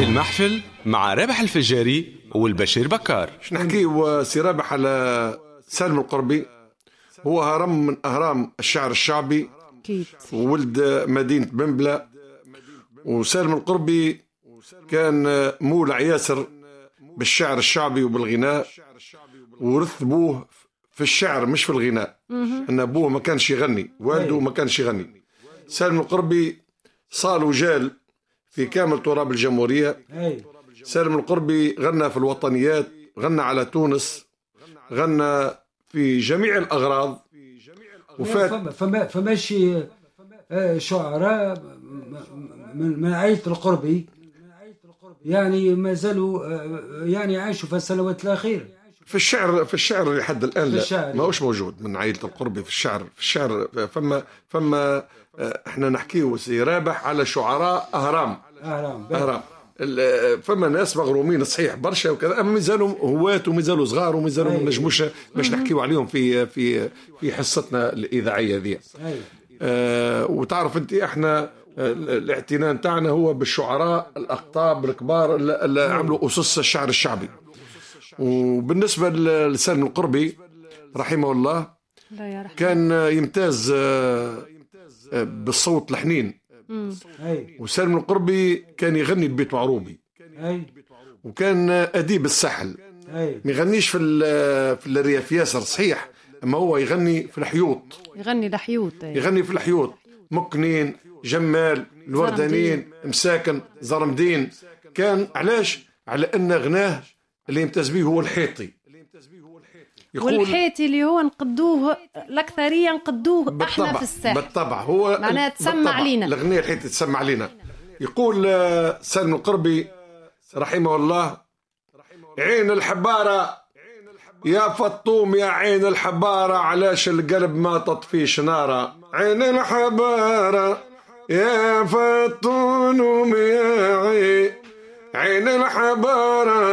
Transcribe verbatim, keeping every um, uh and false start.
المحفل مع رابح الفجاري والبشير بكار. شو نحكي وسي رابح على سالم القربي، هو هرم من أهرام الشعر الشعبي أكيد. وولد مدينة بنبلة. وسالم القربي كان مولع ياسر بالشعر الشعبي وبالغناء، ورث بوه في الشعر مش في الغناء، أن أبوه ما كانش يغني، والده ما كانش يغني. سالم القربي صال وجال في كامل تراب الجمهورية. سالم القربي غنى في الوطنيات، غنى على تونس، غنى في جميع الأغراض. وفات فما فماشي شعراء من عائلة القربي يعني ما زالوا يعني عاشوا في السنوات الأخيرة في الشعر في الشعر لحد الآن لا ما هوش موجود من عائلة القربي في الشعر في الشعر فما فما احنا نحكيه سي رابح على شعراء أهرام أهرام, أهرام. فما ناس مغرومين صحيح برشا وكذا، اما مازالوا هواة ومازالوا صغار ومازالوا ما نجموش باش نحكيوا عليهم في في في حصتنا الاذاعيه ذي. آه وتعرف انت احنا الاعتناء تاعنا هو بالشعراء الاقطاب الكبار اللي عملوا اسس الشعر الشعبي. وبالنسبه لسالم القربي رحمه الله كان يمتاز بالصوت الحنين. وسالم القربي كان يغني ببيت معروبي، وكان أديب الساحل، ما يغنيش في في الرياف ياسر صحيح، اما هو يغني في الحيوط، يغني الحيوط يغني في الحيوط، مكنين، جمال، الوردانين، مساكن، زرمدين. كان علاش؟ على ان غناه اللي يمتاز به هو الحيطي. والحيتي اللي هو نقدوه الأكثرية نقدوه احنا في الساحل بالطبع، هو معناها تسمع علينا الأغنية الحيتي تسمع علينا. يقول سالم القربي رحمه الله: عين الحبارة يا فطوم يا عين الحبارة، علاش القلب ما تطفيش نارة. عين الحبارة يا فطوم يا عين الحبارة